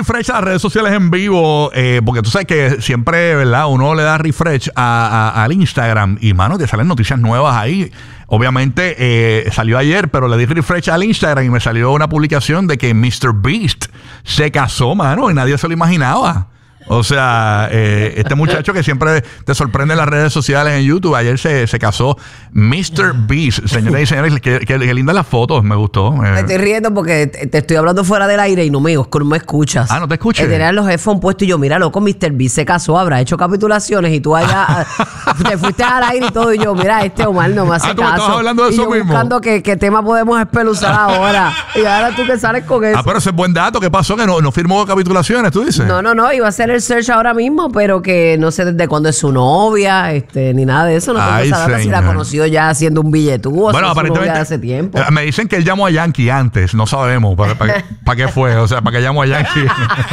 refresh a las redes sociales en vivo, porque tú sabes que siempre, ¿verdad? Uno le da refresh al Instagram y, mano, te salen noticias nuevas ahí. Obviamente salió ayer, pero le di refresh al Instagram y me salió una publicación de que MrBeast se casó, mano, y nadie se lo imaginaba. O sea, este muchacho que siempre te sorprende en las redes sociales, en YouTube, ayer se casó MrBeast. Señoras y señores, qué lindas las fotos, me gustó. Me estoy riendo porque te estoy hablando fuera del aire y no me escuchas. Ah, ¿no te escuchas? Tener los headphones puestos y yo, mira, loco, MrBeast se casó, habrá hecho capitulaciones y tú allá te fuiste al aire y todo y yo, mira, Omar no me hace ¿tú caso. estabas hablando de y eso yo mismo? buscando qué tema podemos espeluzar ahora. Y ahora tú que sales con eso. Ah, pero ese es buen dato. ¿Qué pasó? Que no firmó capitulaciones, tú dices. No, iba a hacer el search ahora mismo, pero que no sé desde cuándo es su novia, ni nada de eso. No tengo esa data, si la conoció ya haciendo un billetú o bueno, aparentemente hace tiempo. Me dicen que él llamó a Yankee antes, no sabemos para qué fue, o sea, para qué llamó a Yankee.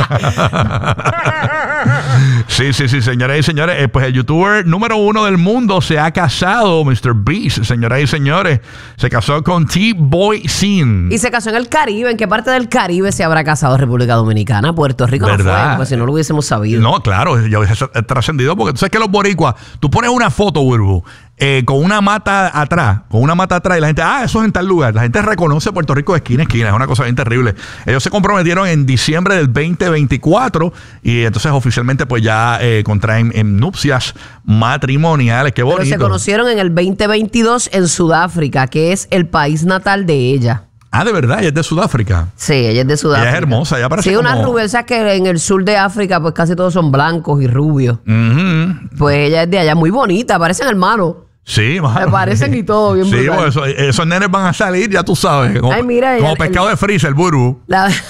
Sí, señoras y señores, pues el youtuber número 1 del mundo se ha casado, MrBeast, señoras y señores, se casó con T-Boy Sin. Y se casó en el Caribe. ¿En qué parte del Caribe se habrá casado República Dominicana? Puerto Rico no fue, porque si no lo hubiésemos sabido. No, claro, ya hubiese trascendido, porque tú sabes que los boricuas, tú pones una foto, Burbu, con una mata atrás, y la gente, eso es en tal lugar. La gente reconoce Puerto Rico de esquina a esquina. Es una cosa bien terrible. Ellos se comprometieron en diciembre del 2024 y entonces oficialmente pues ya contraen en nupcias matrimoniales. Qué bonito. Pero se conocieron en el 2022 en Sudáfrica, que es el país natal de ella. Ah, ¿de verdad? ¿Ella es de Sudáfrica? Sí, ella es de Sudáfrica. Ella es hermosa, ella parece una rubia, ¿sabes? Que en el sur de África pues casi todos son blancos y rubios. Pues ella es de allá, muy bonita, parecen hermanos. Sí, mano. Me parecen y todo bien brutal. Sí, pues esos nenes van a salir, ya tú sabes. Como, ay, mira, como pescado de freezer, Burbu.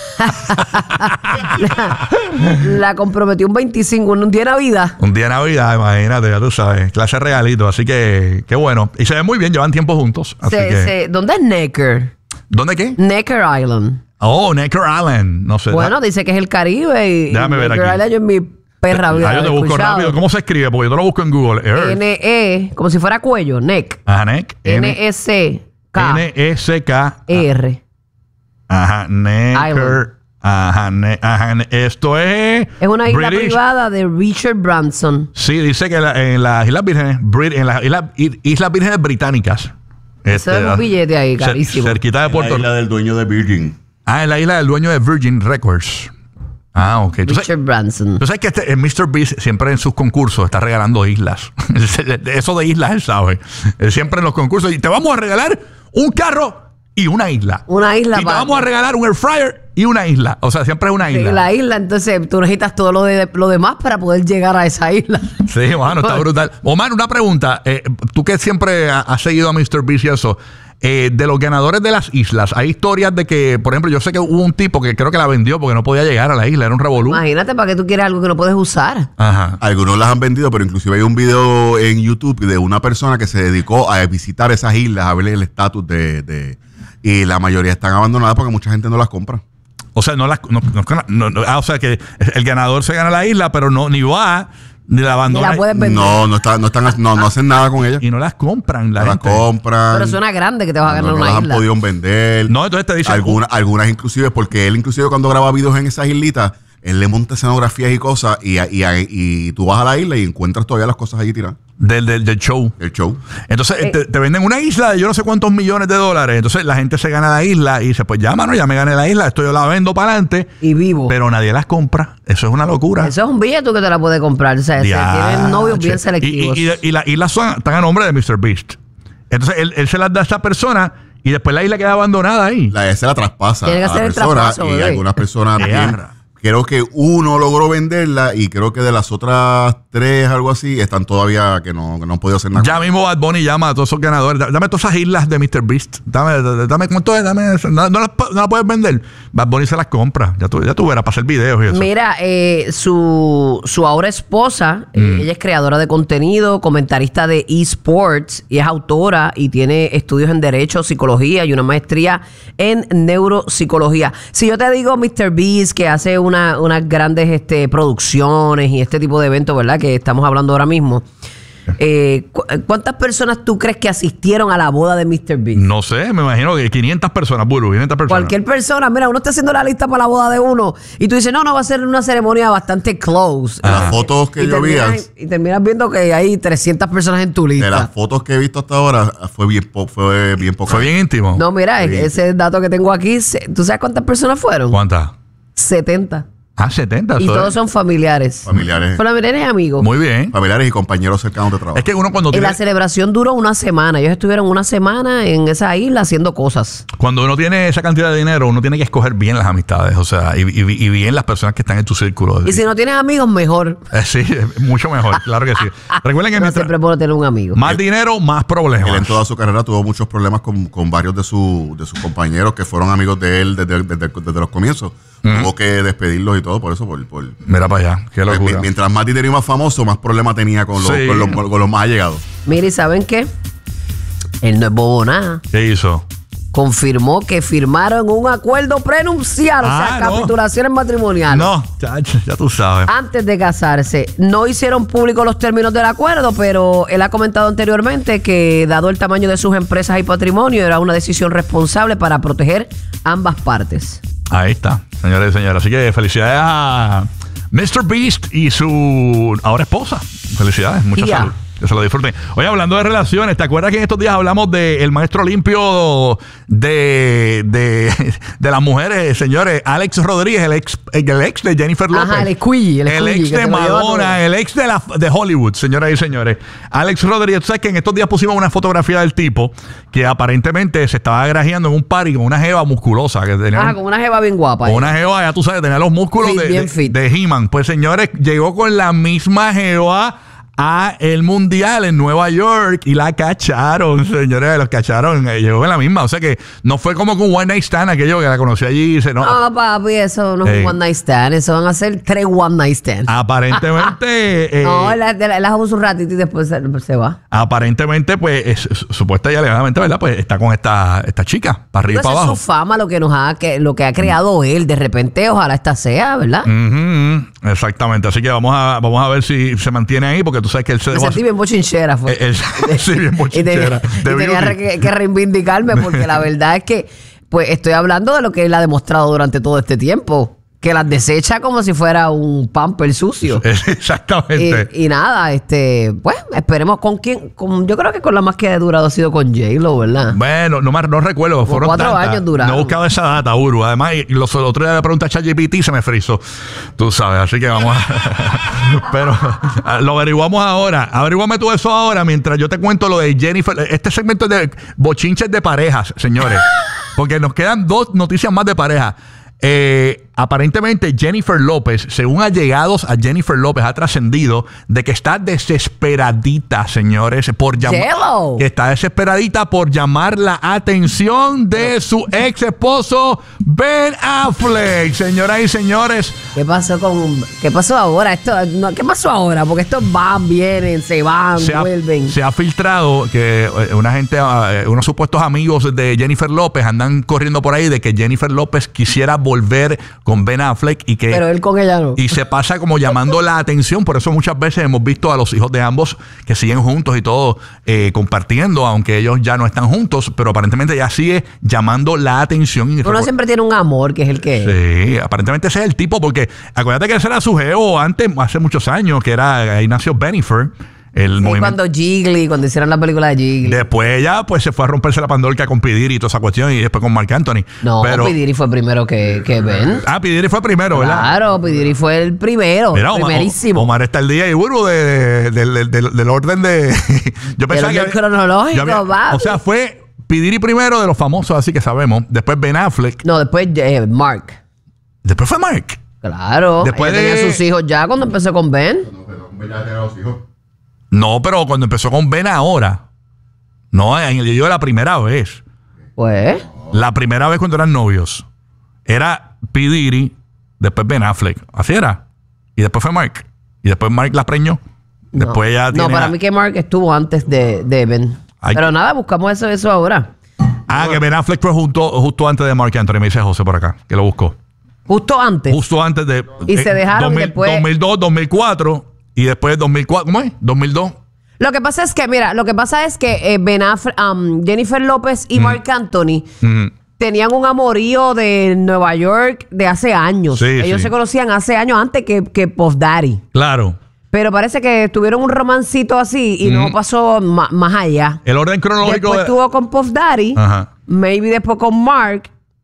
La comprometió un 25, un día de Navidad. Un día de Navidad, imagínate, ya tú sabes. Clase regalito, así que qué bueno. Y se ven muy bien, llevan tiempo juntos. Así que... ¿Dónde es Necker? ¿Dónde qué? Necker Island. Oh, Necker Island. No sé. Bueno, dice que es el Caribe y déjame ver Necker aquí. Island yo en mi perra vida. Yo te busco rápido. ¿Cómo se escribe? Porque yo te lo busco en Google Earth. N-E, como si fuera cuello, neck. Ajá, neck. N-E-C-K. N-E-C-K-R. Ajá, Necker. Ajá, esto es... Es una isla privada de Richard Branson. Sí, dice que en las Islas Vírgenes, Islas Vírgenes Británicas. Eso es un billete ahí, carísimo. Cerquita de Puerto Rico. La isla del dueño de Virgin. Ah, en la isla del dueño de Virgin Records. Ah, ok. Richard Branson. Tú sabes que el MrBeast siempre en sus concursos está regalando islas. Eso de islas él sabe. Él siempre en los concursos. Y te vamos a regalar un carro y una isla. Una isla. Y te vamos a regalar un air fryer y una isla. O sea, siempre es una isla. La isla, entonces tú necesitas todo lo demás para poder llegar a esa isla. Sí, mano, está brutal. Omar, una pregunta. Tú que siempre has seguido a MrBeast y eso. De los ganadores de las islas, hay historias de que, por ejemplo, yo sé que hubo un tipo que creo que la vendió porque no podía llegar a la isla, era un revolú. Imagínate, ¿para qué tú quieres algo que no puedes usar? Ajá. Algunos las han vendido, pero inclusive hay un video en YouTube de una persona que se dedicó a visitar esas islas, a ver el estatus y la mayoría están abandonadas porque mucha gente no las compra. O sea, o sea que el ganador se gana la isla, pero ni va ni la abandona. Ni la puedes vender. No hacen nada con ellas. Y no las compran la gente. Las compran. Pero suena grande que te vas a ganar una las isla. han podido vender. No, entonces te dicen... Algunas inclusive, porque él inclusive cuando graba videos en esas islitas, él le monta escenografías y cosas y tú vas a la isla y encuentras todavía las cosas allí tiradas. Del show. El show. Entonces te venden una isla de yo no sé cuántos millones de dólares. Entonces la gente se gana la isla y dice, pues ya, mano, ya me gané la isla, esto yo la vendo para adelante. Y vivo. Pero nadie las compra. Eso es una locura. Eso es un billete que te la puedes comprar. O sea, tienen novios bien selectivos. Y las islas están a nombre de MrBeast. Entonces él se las da a esta persona y después la isla queda abandonada ahí. Se la traspasa Tiene que hacer el traspaso, y bebé. algunas personas creo que uno logró venderla y creo que de las otras 3, algo así, están todavía que no han podido hacer nada. Ya mismo Bad Bunny llama a todos esos ganadores. Dame todas esas islas de MrBeast. Dame ¿cuánto es? No las puedes vender. Bad Bunny se las compra. Ya tú verás para hacer videos y eso. Mira, su ahora esposa, ella es creadora de contenido, comentarista de eSports y es autora y tiene estudios en Derecho, Psicología y una maestría en Neuropsicología. Si yo te digo MrBeast, que hace unas grandes producciones y este tipo de eventos, ¿verdad? Que estamos hablando ahora mismo. ¿Cuántas personas tú crees que asistieron a la boda de Mr. Beast? No sé, me imagino que 500 personas, Buru, 500 personas. Cualquier persona, mira, uno está haciendo la lista para la boda de uno y tú dices, no, va a ser una ceremonia bastante close. Las fotos que yo vi. Y terminas viendo que hay 300 personas en tu lista. De las fotos que he visto hasta ahora, fue bien poco. Fue bien íntimo. No, mira, Sí. ese dato que tengo aquí, ¿tú sabes cuántas personas fueron? ¿Cuántas? 70. 70. Y eso todos es. son familiares. Familiares Familiares y amigos. Muy bien. Familiares y compañeros cercanos de trabajo. Es que uno cuando Y tiene, la celebración duró una semana. Ellos estuvieron una semana en esa isla haciendo cosas. cuando uno tiene esa cantidad de dinero, uno tiene que escoger bien las amistades, o sea, y bien las personas que están en tu círculo. Y si no tienes amigos, mejor. Sí, mucho mejor, claro que sí. Recuerden que Pero mientras siempre es bueno tener un amigo. más dinero, más Él en problemas. toda su carrera tuvo muchos problemas con varios de sus compañeros que fueron amigos de él desde los comienzos. Tuvo que despedirlos y todo por eso. Mira para allá, qué locura. Mientras más dinero y más famoso, más problemas tenía con Sí. los más allegados. Mira, ¿y saben qué? Él no es bobo nada. ¿Qué hizo? Confirmó que firmaron un acuerdo prenupcial, o sea, no. capitulaciones matrimoniales. No, chacho, ya tú sabes. Antes de casarse, no hicieron públicos los términos del acuerdo, pero él ha comentado anteriormente que, dado el tamaño de sus empresas y patrimonio, era una decisión responsable para proteger ambas partes. Ahí está, señores y señoras. Así que felicidades a Mr. Beast y su ahora esposa. Felicidades, mucha Ya. salud. Que se lo disfruten. Oye, hablando de relaciones, ¿te acuerdas que en estos días hablamos del maestro limpio de las mujeres, señores? Alex Rodríguez, el ex de Jennifer López. Ajá, el squilly, el ex que de se lo lleva Madonna, todo. el ex de Hollywood, señoras y señores. Alex Rodríguez, tú sabes que en estos días pusimos una fotografía del tipo que aparentemente se estaba grajeando en un party con una jeva musculosa. Que tenía Ajá, con una jeva bien guapa. con una jeva, ya tú sabes, tenía los músculos Fit, bien fit. de He-Man. Pues señores, llegó con la misma jeva a el mundial en Nueva York y la cacharon, señores, los cacharon, llegó en la misma, o sea que no fue como con One Night Stand, aquello que la conocí allí y dice, no, No, papi, eso no es Ey. un one night stand, eso van a ser 3 one night stands. aparentemente No, él la abusa un ratito y después se va. aparentemente pues supuesta y alegadamente, ¿verdad? Pues está con esta chica, para arriba y Entonces, para abajo. es su fama lo que ha creado él. De repente, ojalá esta sea, ¿verdad? Exactamente, así que vamos a ver si se mantiene ahí, porque tú sabes que él se Me dejó sentí bien bochinchera. Fue. sí, bien Y bochinchera. De tenía beauty. que reivindicarme porque la verdad es que pues estoy hablando de lo que él ha demostrado durante todo este tiempo. Que las desecha como si fuera un pamper sucio. Exactamente. Y nada, pues esperemos con quién. Yo creo que con la más que ha durado ha sido con J-Lo, ¿verdad? Bueno, no recuerdo. Fueron 4 tantas. años duraron. No he buscado esa data, Uru. Además, y los otros días le pregunté a ChatGPT y se me frizó. Tú sabes, así que vamos a... Pero lo averiguamos ahora. Averíguame tú eso ahora mientras yo te cuento lo de Jennifer. Este segmento es de bochinches de parejas, señores. Porque nos quedan 2 noticias más de pareja. Aparentemente Jennifer López, según allegados a Jennifer López, ha trascendido de que está desesperadita, señores, por llamar, J-Lo. que está desesperadita por llamar la atención de su ex esposo Ben Affleck, señoras y señores. ¿Qué pasó ahora? ¿Qué pasó ahora? Porque estos van, vienen, se van, vuelven. Se ha filtrado que unos supuestos amigos de Jennifer López andan corriendo por ahí de que Jennifer López quisiera volver con Ben Affleck y que Pero él con ella no. y se pasa como llamando la atención. Por eso muchas veces hemos visto a los hijos de ambos que siguen juntos y todo compartiendo, aunque ellos ya no están juntos, pero aparentemente ya sigue llamando la atención. Uno siempre tiene un amor que es el que es. Sí, aparentemente ese es el tipo, porque acuérdate que ese era su geo antes, hace muchos años, que era ahí nació Bennifer. El Sí, movimiento. cuando hicieron la película de Jiggly. Después ella pues se fue a romperse la pandorca con P. Diddy y toda esa cuestión, y después con Marc Anthony. No, pero P. Diddy fue primero que Ben. P. Diddy fue primero, ¿verdad? Claro, P. Diddy fue el primero, Mira, primerísimo. Omar está el día y Buru del orden de... yo pensaba orden cronológico, papi. o sea, fue P. Diddy primero de los famosos, así que sabemos. Después Ben Affleck. No, después Mark. Después fue Mark. Claro. Después ella tenía sus hijos ya cuando empezó con Ben. No, pero cuando empezó con Ben ahora. No, yo la primera vez. Pues. La primera vez cuando eran novios. Era P. Diddy, después Ben Affleck. Así era. Y después fue Mark. Y después Mark la preñó. Después ella tiene... No, para mí que Mark estuvo antes de Ben. Pero nada, buscamos eso ahora. Que Ben Affleck fue justo antes de Marc Anthony. Me dice José por acá, que lo buscó. Justo antes. Justo antes de... Y se dejaron y después... 2002, 2004 y después 2004. ¿Cómo es? 2002. Lo que pasa es que, mira, Ben Affleck, Jennifer López y Marc Anthony tenían un amorío de Nueva York de hace años. Sí, Ellos sí. se conocían hace años antes que Puff Daddy. Claro. Pero parece que tuvieron un romancito así y no pasó más allá. El orden cronológico... Después estuvo con Puff Daddy, Ajá. maybe después con Mark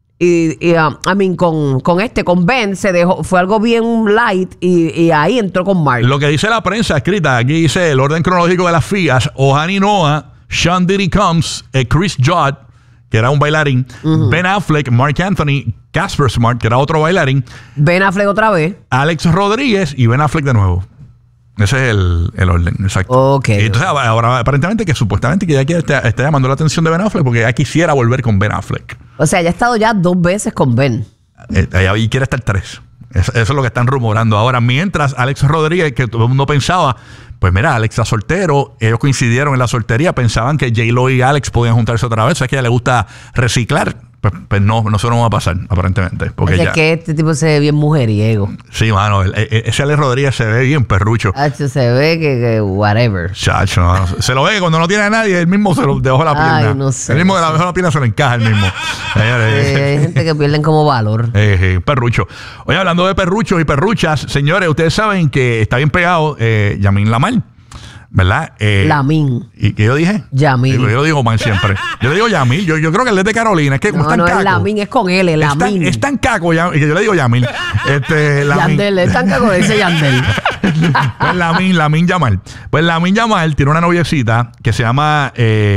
con Ben fue algo bien light y ahí entró con Mark. Lo que dice la prensa escrita, aquí dice el orden cronológico de las FIAs: Ohani Noah, Sean Diddy Combs, Chris Judd, que era un bailarín, Ben Affleck, Marc Anthony, Casper Smart, que era otro bailarín, Ben Affleck otra vez. Alex Rodríguez y Ben Affleck de nuevo. Ese es el orden, exacto. Ok. Y entonces ahora aparentemente que supuestamente que ya está llamando la atención de Ben Affleck porque ella quisiera volver con Ben Affleck. O sea, ya ha estado ya 2 veces con Ben. Ella quiere estar 3. Eso es lo que están rumorando ahora. Mientras Alex Rodríguez, que todo el mundo pensaba, pues mira, Alex está soltero, ellos coincidieron en la soltería, pensaban que J-Lo y Alex podían juntarse otra vez. O sea, que a ella le gusta reciclar. Pues no, eso no va a pasar, aparentemente. Porque Es que este tipo se ve bien mujeriego. Sí, mano, ese Alex Rodríguez se ve bien perrucho. Se ve que whatever. Chacho, no, se lo ve cuando no tiene a nadie, él mismo se lo debajo de la pierna. Ay, no sé. El mismo de la pierna se lo encaja el mismo. Hay gente que pierden como valor. Perrucho. Oye, hablando de perruchos y perruchas, señores, ustedes saben que está bien pegado Yamil Lamar, ¿verdad? Lamin. ¿Y qué yo dije? Yamil. Yo digo mal siempre. Yo le digo Yamil. Yo creo que él es de Carolina. Es que como No, es tan es caco. Lamin, es con L, Lamin. Es tan caco que yo le digo Yamil. Lamin. Yandel, es tan caco que dice Yandel. Pues Lamin Yamal. Pues Lamin Yamal tiene una noviecita que se llama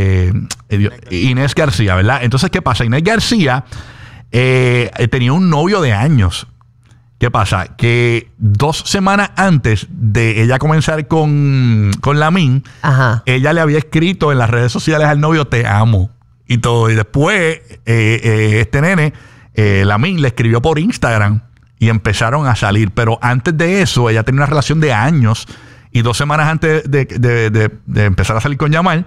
Inés García, ¿verdad? Entonces, ¿qué pasa? Inés García tenía un novio de años. ¿Qué pasa? Que 2 semanas antes de ella comenzar con Lamin, Ajá. ella le había escrito en las redes sociales al novio, te amo, y todo. Y después este nene, Lamin, le escribió por Instagram y empezaron a salir. Pero antes de eso, ella tenía una relación de años y 2 semanas antes de empezar a salir con Yamal,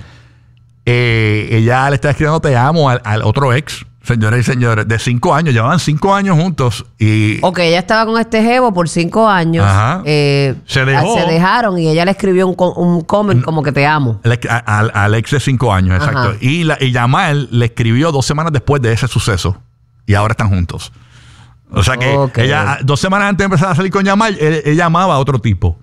ella le estaba escribiendo te amo al otro ex. Señores y señores, de 5 años, llevaban 5 años juntos y... Ok, ella estaba con este jevo por 5 años. Ajá. Se dejó. Se dejaron y ella le escribió un comment como que te amo. Al ex de 5 años, exacto. Ajá. Y Yamal le escribió 2 semanas después de ese suceso. Y ahora están juntos. O sea que ella, 2 semanas antes de empezar a salir con Yamal, ella amaba a otro tipo.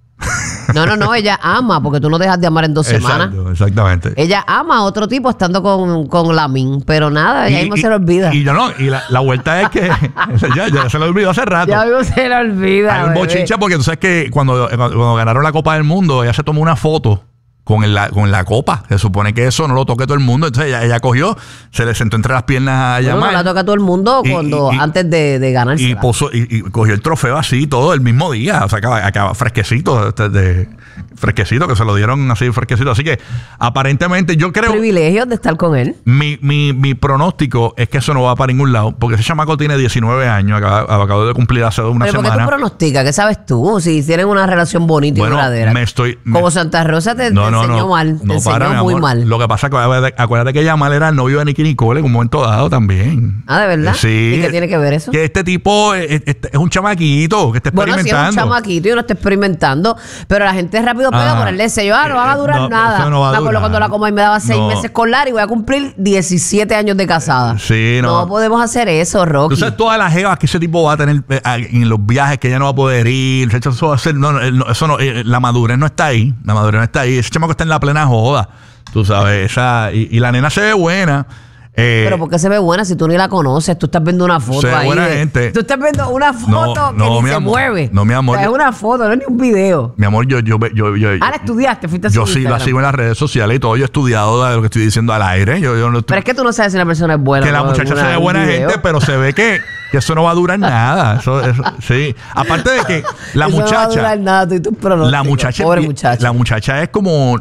No, ella ama, porque tú no dejas de amar en 2 semanas. Exacto, exactamente. Ella ama a otro tipo estando con Lamin, pero nada, ella mismo se le olvida. Y la vuelta es que ya se le olvidó hace rato. Ya mismo se le olvida. Hay un bebé. bochincha porque tú sabes que cuando ganaron la Copa del Mundo, ella se tomó una foto con la copa. Se supone que eso no lo toque todo el mundo. Entonces ella cogió, se le sentó entre las piernas a Bueno, Yamal. no la toca todo el mundo antes de ganarse. Y cogió el trofeo así todo el mismo día. O sea, acaba fresquecito, fresquecito, que se lo dieron así fresquecito. Así que aparentemente yo creo... Privilegios de estar con él. Mi pronóstico es que eso no va para ningún lado, porque ese chamaco tiene 19 años, acabó de cumplir hace una Pero ¿por qué semana. tú pronosticas? ¿Qué sabes tú? Si tienen una relación bonita y duradera. Como Santa Rosa te enseñó mal. Te enseñó muy mal. Lo que pasa es que acuérdate que Yamal era el novio de Nicki Nicole en un momento dado también. Ah, ¿de verdad? Sí. ¿Y qué tiene que ver eso? Que este tipo es un chamaquito que está Bueno, sí, es un experimentando. chamaquito y uno está experimentando, pero la gente rápido pega por el sello. No va a durar nada. Eso no va a Me acuerdo durar. cuando la Comay me daba 6 No. meses con Lara y voy a cumplir 17 años de casada. Sí, no. No podemos hacer eso, Rocky. Tú sabes todas las jevas que ese tipo va a tener en los viajes que ella no va a poder ir. Eso va a ser, la madurez no está ahí. La madurez no está ahí. Ese chamaco está en la plena joda. Tú sabes, y la nena se ve buena. Pero ¿por qué se ve buena si tú ni la conoces? Tú estás viendo una foto Se ve ahí. buena gente. Tú estás viendo una foto que no, ni mi se amor. mueve. No, mi amor. O sea, es una foto, no es ni un video. Mi amor, yo Ahora estudiaste, fuiste a su yo sí la Instagram. sigo en las redes sociales y todo. Yo he estudiado de lo que estoy diciendo al aire. Yo no estoy, Pero es que tú no sabes si la persona es buena que o la no, muchacha en se ve un buena video. gente, pero se ve que eso no va a durar nada. Eso, sí. Aparte de que la Eso muchacha. No va a durar nada, tú y tus pronósticos. Pobre muchacha. La muchacha es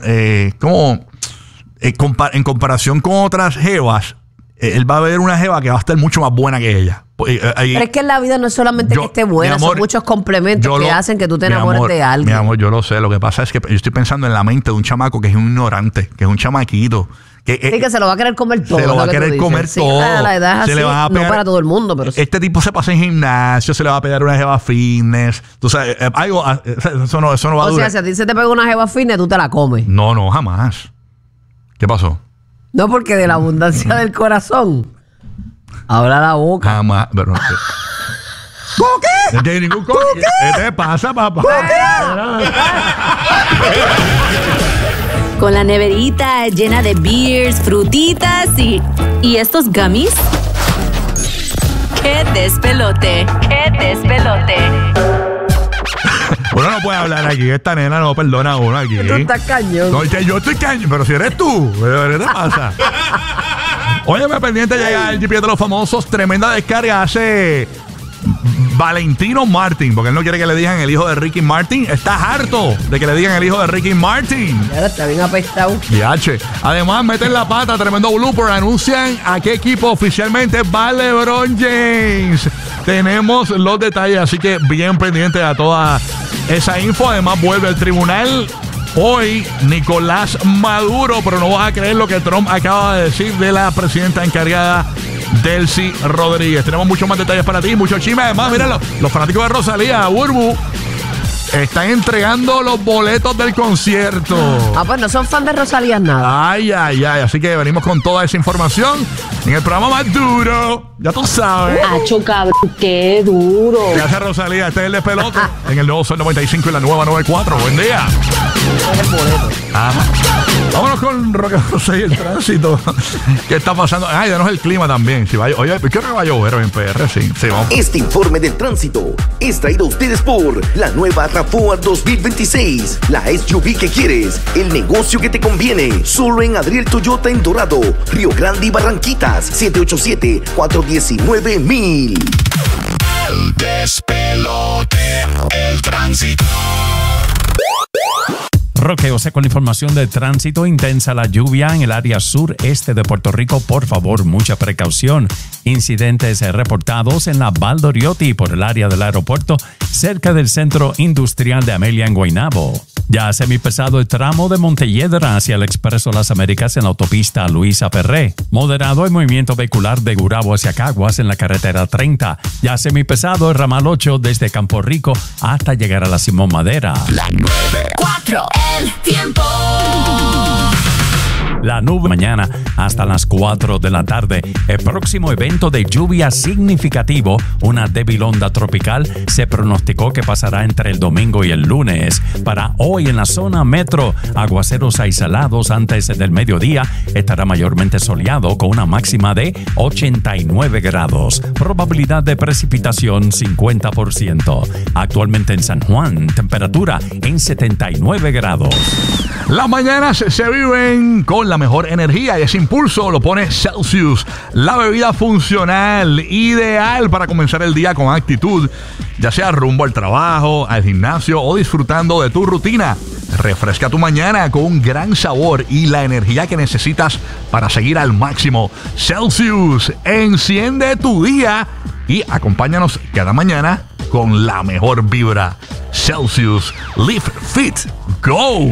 en comparación con otras jevas, él va a ver una jeva que va a estar mucho más buena que ella. Pero es que en la vida no es solamente que esté buena, mi amor, son muchos complementos que hacen que tú te mi enamores amor, de alguien. Mi amor, yo lo sé. Lo que pasa es que yo estoy pensando en la mente de un chamaco que es un ignorante, que es un chamaquito, Sí, que se lo va a querer comer todo. Se lo va a querer comer todo. A la edad es Se así, le va a pegar, no para todo el mundo, pero sí. Este tipo se pasa en gimnasio, se le va a pegar una jeva fitness. Tú sabes, algo, eso no va a durar. O sea, si a ti se te pega una jeva fitness, tú te la comes. No, jamás. ¿Qué pasó? No, porque de la abundancia del corazón habla la boca. Jamás. Pero, ¿Qué? No tiene ningún coque. ¿Qué te pasa, papá? Con la neverita llena de beers, frutitas y estos gummies. ¡Qué despelote! ¡Qué despelote! Uno no puede hablar aquí. Esta nena no perdona a uno aquí. Tú estás cañón. No, yo estoy cañón, pero si eres tú, ¿qué te pasa? Óyeme, pendiente, llega el GPS de los famosos. Tremenda descarga hace Valentino Martin, porque él no quiere que le digan el hijo de Ricky Martin. Está harto de que le digan el hijo de Ricky Martin. Ahora está bien apestado. DH. Además, meten la pata, tremendo blooper. Anuncian a qué equipo oficialmente va LeBron James. Tenemos los detalles, así que bien pendiente a toda esa info. Además, vuelve al tribunal hoy Nicolás Maduro, pero no vas a creer lo que Trump acaba de decir de la presidenta encargada, Delcy Rodríguez. Tenemos muchos más detalles para ti, mucho chisme. Además, mira, los fanáticos de Rosalía, Burbu, están entregando los boletos del concierto. Pues no son fan de Rosalía nada. Ay. Así que venimos con toda esa información en el programa más duro. Ya tú sabes. ¡Acho, cabrón! ¡Qué duro! ¿Qué hace Rosalía? Este es el despelote en el nuevo Sol 95 y la nueva 94. Buen día. Ajá. Vámonos con Roque José y el tránsito. ¿Qué está pasando? Ay, danos el clima también. Si va, oye, ¿qué hora va a llover en PR? Sí, vamos. Este informe del tránsito es traído a ustedes por la nueva RAV4 2026. La SUV que quieres, el negocio que te conviene. Solo en Adriel Toyota en Dorado, Río Grande y Barranquitas. 787-419-1000. El despelote, el tránsito. Roque José con la información de tránsito. Intensa la lluvia en el área sureste de Puerto Rico. Por favor, mucha precaución. Incidentes reportados en la Valdoriotti por el área del aeropuerto, cerca del centro industrial de Amelia en Guaynabo. Ya semipesado el tramo de Montelledra hacia el Expreso Las Américas en la autopista Luisa Ferré. Moderado el movimiento vehicular de Gurabo hacia Caguas en la carretera 30. Ya semipesado el ramal 8 desde Campo Rico hasta llegar a la Simón Madera. La 94, el tiempo. La nube mañana hasta las 4 de la tarde. El próximo evento de lluvia significativo, una débil onda tropical, se pronosticó que pasará entre el domingo y el lunes. Para hoy en la zona metro, aguaceros aislados antes del mediodía. Estará mayormente soleado con una máxima de 89 grados. Probabilidad de precipitación 50%. Actualmente en San Juan, temperatura en 79 grados. Las mañanas se viven con la mejor energía y ese impulso lo pone Celsius, la bebida funcional ideal para comenzar el día con actitud, ya sea rumbo al trabajo, al gimnasio o disfrutando de tu rutina. Refresca tu mañana con un gran sabor y la energía que necesitas para seguir al máximo. Celsius, enciende tu día y acompáñanos cada mañana con la mejor vibra. Celsius, Live Fit, Go.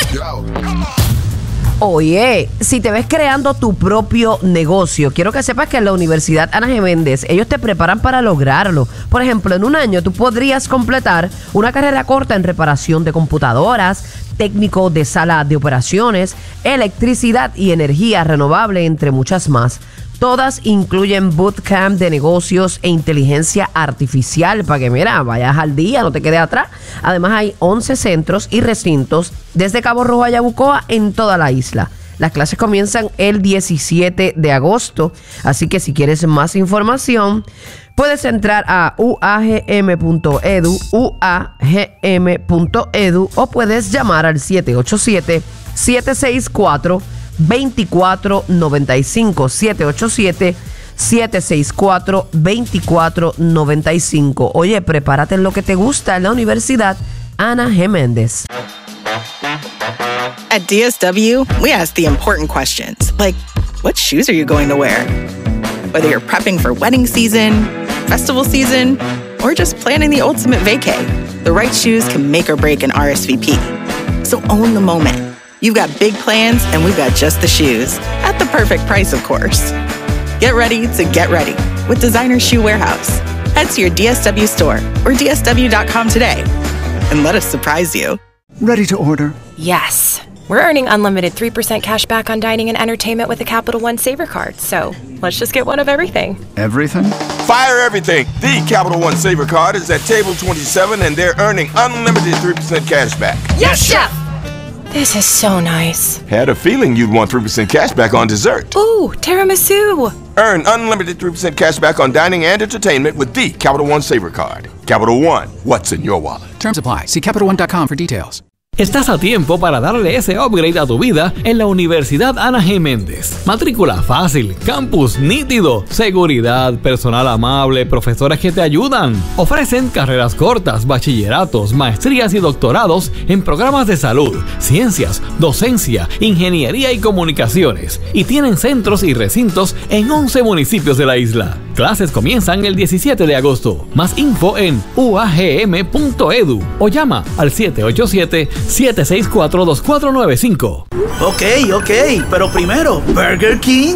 Oye, si te ves creando tu propio negocio, quiero que sepas que en la Universidad Ana G. Méndez ellos te preparan para lograrlo. Por ejemplo, en un año tú podrías completar una carrera corta en reparación de computadoras, técnico de sala de operaciones, electricidad y energía renovable, entre muchas más. Todas incluyen bootcamp de negocios e inteligencia artificial para que, mira, vayas al día, no te quedes atrás. Además, hay 11 centros y recintos desde Cabo Rojo a Yabucoa en toda la isla. Las clases comienzan el 17 de agosto, así que si quieres más información, puedes entrar a uagm.edu o puedes llamar al 787-764-2495, 787-764-2495. Oye, prepárate en lo que te gusta en la Universidad Ana G. Méndez. At DSW, we ask the important questions, like, what shoes are you going to wear? Whether you're prepping for wedding season, festival season, or just planning the ultimate vacay, the right shoes can make or break an RSVP. So own the moment. You've got big plans, and we've got just the shoes. At the perfect price, of course. Get ready to get ready with Designer Shoe Warehouse. Head to your DSW store or DSW.com today and let us surprise you. Ready to order? Yes. We're earning unlimited 3% cash back on dining and entertainment with a Capital One Saver card. So let's just get one of everything. Everything? Fire everything. The Capital One Saver card is at table 27 and they're earning unlimited 3% cash back. Yes, Chef! This is so nice. Had a feeling you'd want 3% cash back on dessert. Ooh, tiramisu. Earn unlimited 3% cash back on dining and entertainment with the Capital One Saver card. Capital One, what's in your wallet? Terms apply. See CapitalOne.com for details. Estás a tiempo para darle ese upgrade a tu vida en la Universidad Ana G. Méndez. Matrícula fácil, campus nítido, seguridad, personal amable, profesores que te ayudan. Ofrecen carreras cortas, bachilleratos, maestrías y doctorados en programas de salud, ciencias, docencia, ingeniería y comunicaciones. Y tienen centros y recintos en 11 municipios de la isla. Clases comienzan el 17 de agosto. Más info en uagm.edu o llama al 787-764-2495. Ok, pero primero, Burger King.